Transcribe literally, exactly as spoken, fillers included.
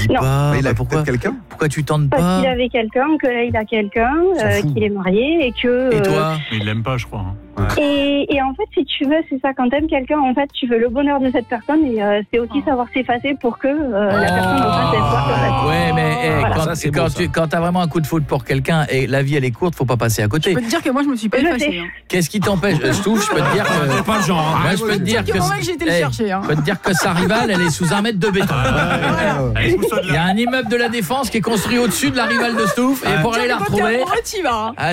dis Non. pas. Mais il a Bah, pourquoi quelqu'un. Pourquoi tu tentes Parce pas? qu'il avait quelqu'un, que là il a quelqu'un, S'en euh, fout. qu'il est marié et que. Et euh, toi? Mais il l'aime pas, je crois. hein. Et, et en fait, si tu veux, c'est ça, quand t'aimes quelqu'un, en fait, tu veux le bonheur de cette personne et euh, c'est aussi savoir s'effacer pour que euh, la personne en face, elle soit heureuse. Ouais, mais eh, Voilà. quand, Ça, c'est quand beau, tu quand t'as vraiment un coup de foudre pour quelqu'un et la vie elle est courte, faut pas passer à Je côté. peux te dire que moi je me suis pas Je effacée. sais. Hein. Qu'est-ce qui t'empêche? Euh, Stouff, je peux te dire que C'est pas le genre. hein. moi, je peux te Je peux dire te dire que que moi j'ai été le eh, chercher. Hein. je peux te dire que sa rivale, elle est sous un mètre de béton. Allez, je vous souhaite Il y a un immeuble de la Défense qui est construit au-dessus de la rivale de Stouff et pour aller la Toi, t'es retrouver. amoureux, t'y vas, hein.